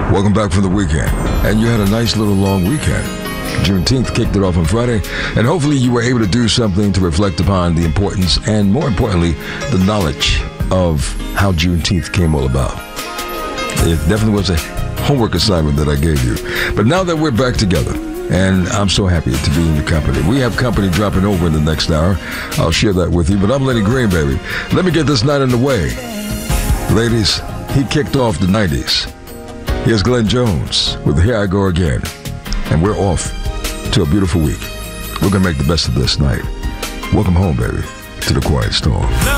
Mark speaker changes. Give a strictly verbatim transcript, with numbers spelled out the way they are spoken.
Speaker 1: Welcome back from the weekend. And you had a nice little long weekend. Juneteenth kicked it off on Friday, and hopefully you were able to do something to reflect upon the importance and, more importantly, the knowledge of how Juneteenth came all about. It definitely was a homework assignment that I gave you. But now that we're back together, and I'm so happy to be in your company. We have company dropping over in the next hour. I'll share that with you, but I'm Lenny Green, baby. Let me get this night underway. Ladies, he kicked off the nineties. Here's Glenn Jones with Here I Go Again. And we're off to a beautiful week. We're going to make the best of this night. Welcome home, baby, to the Quiet Storm.